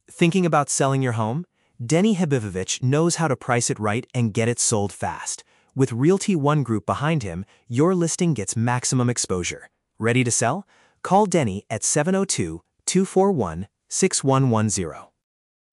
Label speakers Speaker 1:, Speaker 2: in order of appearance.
Speaker 1: Thinking about selling your home? Denny Habivovich knows how to price it right and get it sold fast. With Realty One Group behind him, your listing gets maximum exposure. Ready to sell? Call Denny at 702-241-6110.